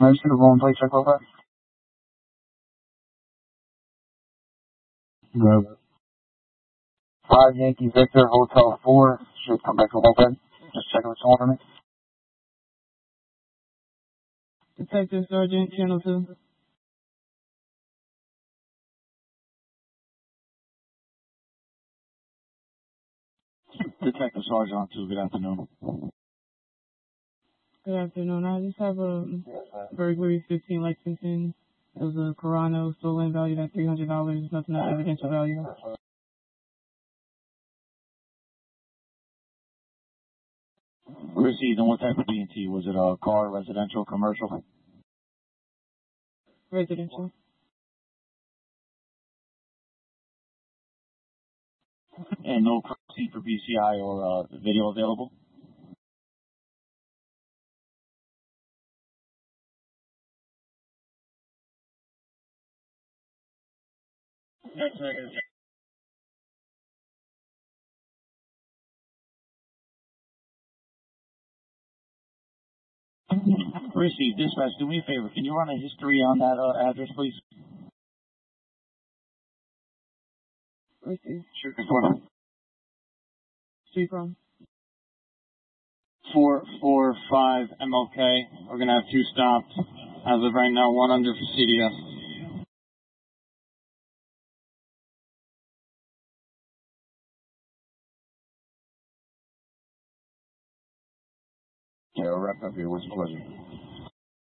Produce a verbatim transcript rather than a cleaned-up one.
I'm just gonna roll and play check over. Go. Five Yankee Victor Hotel Four should come back to open. Just check what's going on for me. Detective Sergeant, Channel Two. Detective Sergeant Two. Good afternoon. Good afternoon. I just have a burglary fifteen Lexington. It was a Carano stolen, valued at three hundred dollars. Nothing of evidential value. Received. And what type of B and T? Was it a car, residential, commercial? Residential. And no seat for B C I or uh, video available? Received. Dispatch, do me a favor. Can you run a history on that uh, address, please? Received. Sure. Confirm. Street from. Four, four, five, M L K. We're gonna have two stopped. As of right now, one under for C D S. Yeah, we'll wrap up here. What's the pleasure?